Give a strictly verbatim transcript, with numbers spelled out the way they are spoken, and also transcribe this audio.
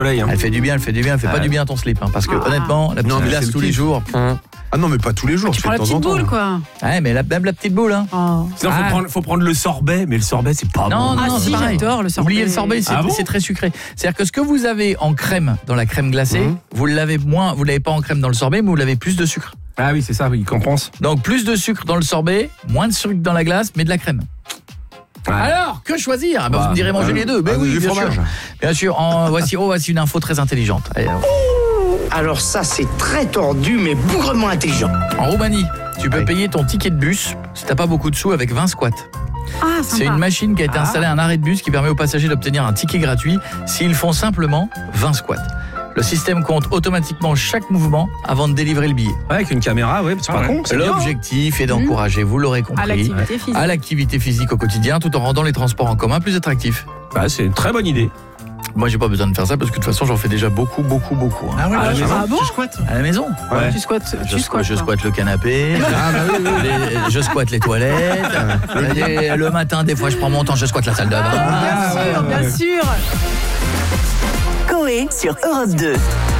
Hein. Elle fait du bien, elle fait du bien, elle fait ah, pas du bien à ton slip, hein, parce que ah. honnêtement, la petite non, glace tous les jours. Hum. Ah non, mais pas tous les jours. Ah, tu prends la petite boule, quoi. Ouais, mais la, même la petite boule, hein. Oh. Sinon, faut, ah. prendre, faut prendre le sorbet, mais le sorbet, c'est pas non, bon. Non, non, ah, c'est si, pareil. J'adore le sorbet. Oubliez le sorbet, c'est, ah bon c'est très sucré. C'est-à-dire que ce que vous avez en crème dans la crème glacée, mmh. vous l'avez moins, vous l'avez pas en crème dans le sorbet, mais vous l'avez plus de sucre. Ah oui, c'est ça, oui, il compense. Donc plus de sucre dans le sorbet, moins de sucre dans la glace, mais de la crème. Ouais. Alors, que choisir ah bah, bah, Vous me direz manger euh, les deux. Ben oui, bien sûr. Bien sûr. En, voici, oh, voici une info très intelligente. Allez, alors ça, c'est très tordu, mais bougrement intelligent. En Roumanie, tu peux ouais. payer ton ticket de bus si t'as pas beaucoup de sous avec vingt squats. Ah, c'est une machine qui a été ah. installée à un arrêt de bus qui permet aux passagers d'obtenir un ticket gratuit s'ils font simplement vingt squats. Le système compte automatiquement chaque mouvement avant de délivrer le billet. Ouais, avec une caméra, ouais, c'est ah, pas ouais. con. C'est L'objectif bien. est d'encourager, vous l'aurez compris, à l'activité physique. à l'activité physique au quotidien, tout en rendant les transports en commun plus attractifs. Bah, c'est une très bonne idée. Moi, j'ai pas besoin de faire ça parce que de toute façon, j'en fais déjà beaucoup, beaucoup, beaucoup. Hein. Ah ouais, à la maison. maison. Ah bon Tu squattes à la maison. Ouais. Tu squattes. Je, tu squattes, je squatte le canapé. Ah, bah oui, oui. Les, je squatte les toilettes. les, le matin, des fois, je prends mon temps, je squatte la salle de bain. Ah, bien sûr, bien sûr. Coé sur Europe deux.